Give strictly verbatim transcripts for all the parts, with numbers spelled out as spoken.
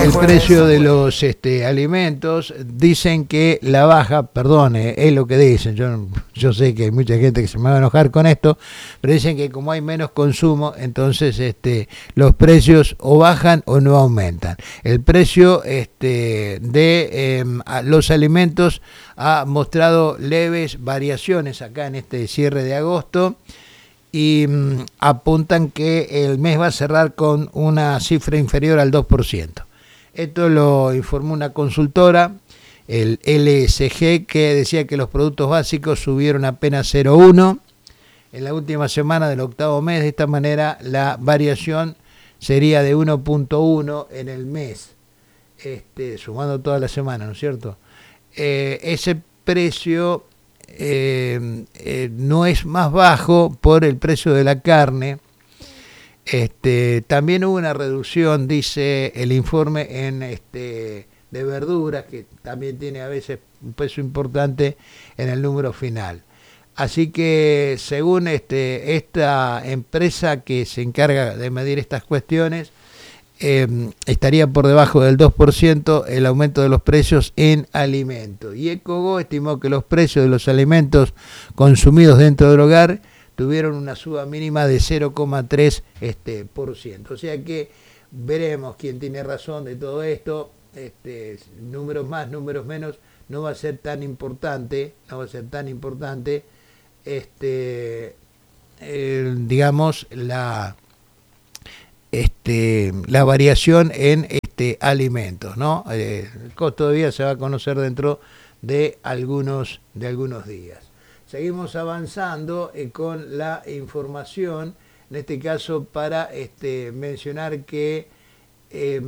el precio de los este, alimentos. Dicen que la baja, perdone, es lo que dicen, yo, yo sé que hay mucha gente que se me va a enojar con esto, pero dicen que como hay menos consumo, entonces este, los precios o bajan o no aumentan. El precio este, de eh, los alimentos ha mostrado leves variaciones acá en este cierre de agosto, y mmm, apuntan que el mes va a cerrar con una cifra inferior al dos por ciento. Esto lo informó una consultora, el L S G, que decía que los productos básicos subieron apenas cero coma uno en la última semana del octavo mes. De esta manera la variación sería de uno punto uno en el mes, este, sumando toda la semana, ¿no es cierto? Eh, ese precio Eh, eh, no es más bajo por el precio de la carne. Este, también hubo una reducción, dice el informe, en este de verduras, que también tiene a veces un peso importante en el número final. Así que según este esta empresa que se encarga de medir estas cuestiones, Eh, estaría por debajo del dos por ciento el aumento de los precios en alimentos. Y Ecogo estimó que los precios de los alimentos consumidos dentro del hogar tuvieron una suba mínima de cero coma tres este, por ciento. O sea que veremos quién tiene razón de todo esto. Este, números más, números menos, no va a ser tan importante, no va a ser tan importante, este, eh, digamos, la... Este, la variación en este, alimentos, ¿no? Eh, el costo de vida se va a conocer dentro de algunos, de algunos días. Seguimos avanzando eh, con la información, en este caso para este, mencionar que eh,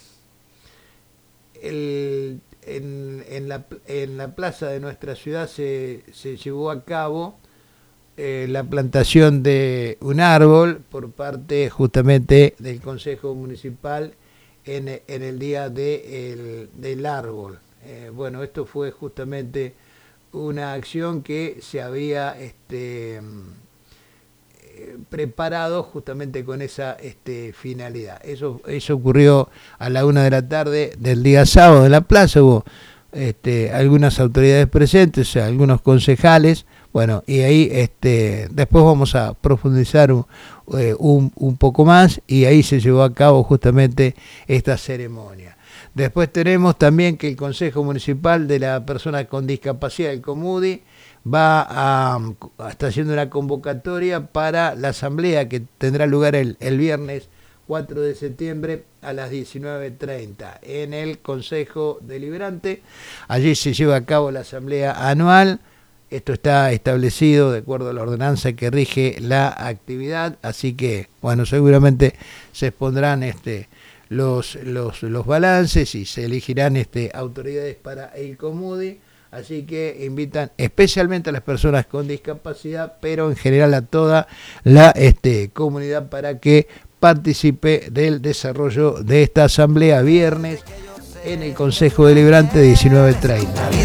el, en, en, la, en la plaza de nuestra ciudad se, se llevó a cabo Eh, la plantación de un árbol por parte justamente del Consejo Municipal en, en el día de el, del árbol. Eh, bueno, esto fue justamente una acción que se había este, eh, preparado justamente con esa este, finalidad. Eso, eso ocurrió a la una de la tarde del día sábado en la plaza. Hubo este, algunas autoridades presentes, o sea, algunos concejales. Bueno, y ahí este, después vamos a profundizar un, eh, un, un poco más, y ahí se llevó a cabo justamente esta ceremonia. Después tenemos también que el Consejo Municipal de la Persona con Discapacidad, el COMUDI, va a, a está haciendo una convocatoria para la asamblea que tendrá lugar el, el viernes cuatro de septiembre a las diecinueve treinta en el Consejo Deliberante. Allí se lleva a cabo la asamblea anual. Esto está establecido de acuerdo a la ordenanza que rige la actividad, así que, bueno, seguramente se expondrán este, los, los, los balances y se elegirán este, autoridades para el COMUDI, así que invitan especialmente a las personas con discapacidad, pero en general a toda la este, comunidad para que participe del desarrollo de esta asamblea viernes en el Consejo Deliberante de diecinueve treinta.